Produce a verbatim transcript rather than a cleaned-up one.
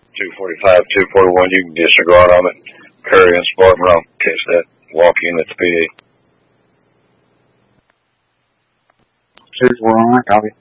two forty-five, two forty-one, you can disregard them at Curry and Spartan. I'll catch that walk in at the P A. two forty-one, copy.